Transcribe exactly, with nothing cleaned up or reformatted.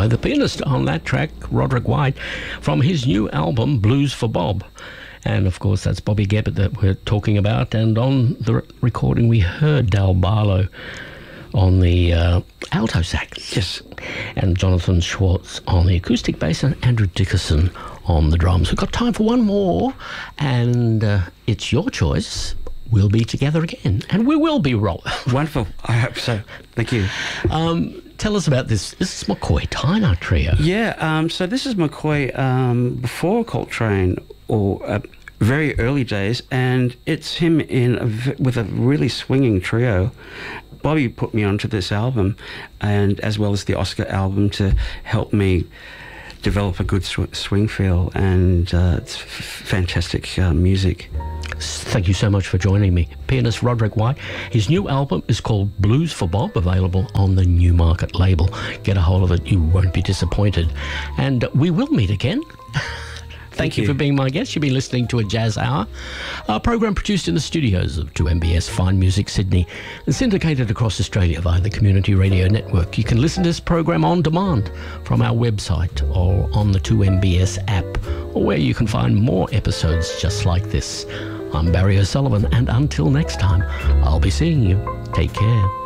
by the pianist on that track, Roderick White, from his new album, Blues for Bob. And, of course, that's Bobby Gebbert that we're talking about. And on the recording, we heard Dal Barlow on the uh, alto sax. Yes. And Jonathan Schwartz on the acoustic bass, and Andrew Dickerson on the drums. We've got time for one more, and uh, it's your choice. We'll be together again, and we will be rolling. Wonderful. I hope so. Thank you. Um, tell us about this. This is McCoy Tyner Trio. Yeah, um, so this is McCoy um, before Coltrane, or uh, very early days, and it's him in a v- with a really swinging trio. Bobby put me onto this album, and as well as the Oscar album, to help me develop a good sw- swing feel, and uh, it's f- fantastic uh, music. Thank you so much for joining me. Pianist Roderick White. His new album is called Blues for Bob, available on the Newmarket label. Get a hold of it, you won't be disappointed. And we will meet again. Thank, Thank you. you for being my guest. You've been listening to A Jazz Hour, a program produced in the studios of two M B S Fine Music Sydney and syndicated across Australia via the Community Radio Network. You can listen to this program on demand from our website or on the two M B S app, or where you can find more episodes just like this. I'm Barry O'Sullivan, and until next time, I'll be seeing you. Take care.